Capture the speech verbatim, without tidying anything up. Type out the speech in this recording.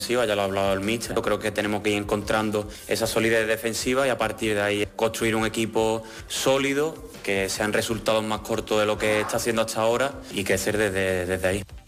Sí, ya lo ha hablado el míster. Yo creo que tenemos que ir encontrando esa solidez defensiva y a partir de ahí construir un equipo sólido, que sean resultados más cortos de lo que está haciendo hasta ahora y crecer desde, desde ahí.